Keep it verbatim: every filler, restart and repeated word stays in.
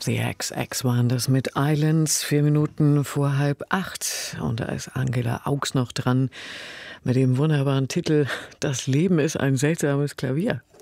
The X X waren das mit Islands, vier Minuten vor halb acht. Und da ist Angela Augs noch dran mit dem wunderbaren Titel Das Leben ist ein seltsames Klavier.